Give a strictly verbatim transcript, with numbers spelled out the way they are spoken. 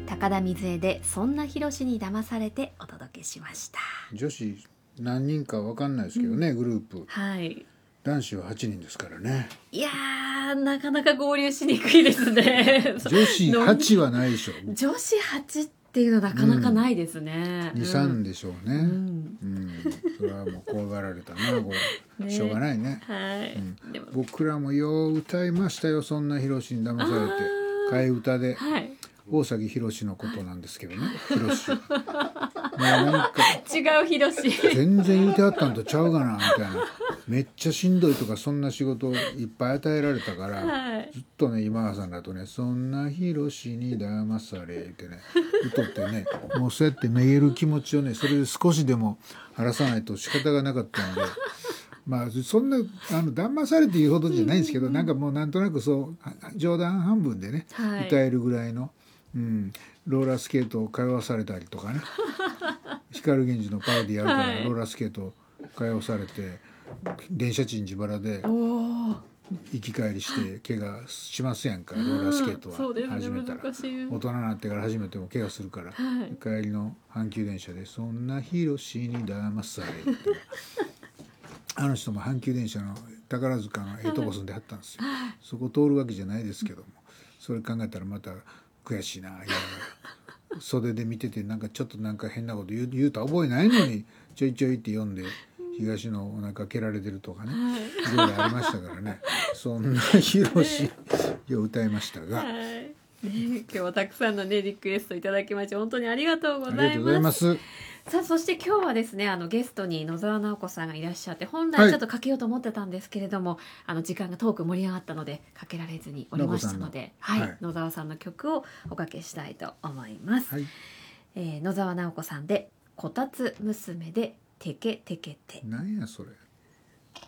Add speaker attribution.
Speaker 1: 高田水江でそんなひろしに騙されてお届けしました。
Speaker 2: 女子何人か分かんないですけどね、うん、グループ、
Speaker 1: はい、
Speaker 2: 男子ははちにんですからね。
Speaker 1: いやーなかなか合流しにくいですね
Speaker 2: 女子はちはないでしょ。
Speaker 1: 女子はちっていうのなかなかないですね、
Speaker 2: うん、にさんでしょうね、うん
Speaker 1: うん
Speaker 2: うん、それはもう怖がられたなこれ、ね、しょうがないね、
Speaker 1: はいうん、
Speaker 2: 僕らもよう歌いましたよ、そんなひろしに騙されて。替え歌で、はい、大崎ひろしのことなんですけどね、ひろしもうなんか
Speaker 1: 違うひろし
Speaker 2: 全然言うてはったんとちゃうかなみたいな、めっちゃしんどいとかそんな仕事をいっぱい与えられたから、はい、ずっとね今川さんだとね、そんなひろしに騙されってね歌ってね、もうそうやってめげる気持ちをね、それで少しでも晴らさないと仕方がなかったんでまあそんなあの騙されていうほどじゃないんですけど、うん、なんかもうなんとなくそう冗談半分でね、はい、歌えるぐらいの、うん、ローラースケートを通わされたりとかね光源氏のパロディやるから、はい、ローラースケート通わされて電車賃自腹で行き帰りして怪我しますやんか、ローラースケートは始めたら、大人になってから始めても怪我するから、はい、帰りの阪急電車でそんなひろしに騙されってあの人も阪急電車の宝塚のええとこ住んではったんですよ、はい、そこ通るわけじゃないですけども、それ考えたらまた悔しいな、いや袖で見ててなんかちょっとなんか変なこと言う、言うと覚えないのにちょいちょいって読んで東のお腹蹴られてるとかね、はい、いろいろありましたからねそんなひろしを歌いましたが、はい
Speaker 1: ね、今日はたくさんの、ね、リクエストいただきまして本当にありがとうございます。
Speaker 2: ありがとうございます。
Speaker 1: さあそして今日はですね、あのゲストに野沢直子さんがいらっしゃって、本来ちょっとかけようと思ってたんですけれども、はい、あの時間がトーク盛り上がったのでかけられずにおりましたので、はい、はい、野沢さんの曲をおかけしたいと思います、はい、えー、野沢直子さんでこたつ娘でテケテケテ。
Speaker 2: なんやそれ。